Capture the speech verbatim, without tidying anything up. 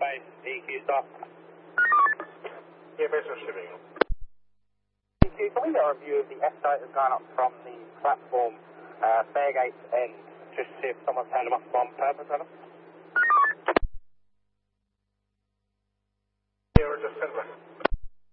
base, E Q stop. Yeah, base on shipping. E Q, can we get a review of the escalate that's gone up from the platform, uh, Fairgate end, just to see if someone's turned them off on purpose, Adam?